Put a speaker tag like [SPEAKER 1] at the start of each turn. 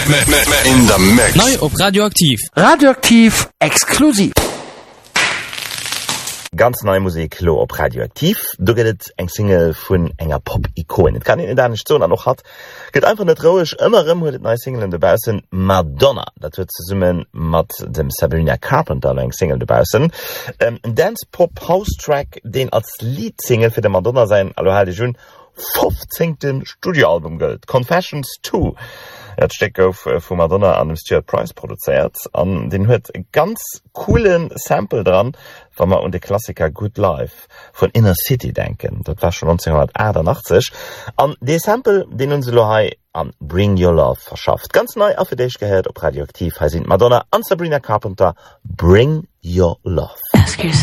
[SPEAKER 1] In the mix.
[SPEAKER 2] Neu op Radioaktiv.
[SPEAKER 3] Radioaktiv exklusiv.
[SPEAKER 4] Ganz neue Musik lo op Radioaktiv. Du gehtt eng Single vun enger Pop-Ikon. Et kann in da nicht so noch hat. Geht einfach net troisch immerem huet neue Single debausen Madonna. Dat huet ze summen mat dem Sabrina Carpenter eng Single debausen. Ein Dance-Pop-House-Track, den als Lead-Single fir de Madonna sein allohade Jun 15. Studioalbum gilt. Confessions 2. Er steckt auf von Madonna an dem Stuart Price produziert. An den hört ganz coolen Sample dran, wenn wir an den Klassiker Good Life von Inner City denken. Das war schon 1988. An den Sample, den unsere Lohai an Bring Your Love verschafft. Ganz neu auf dich gehört, ob Radioaktiv. Hier sind Madonna und Sabrina Carpenter. Bring Your Love.
[SPEAKER 5] Ask yourself.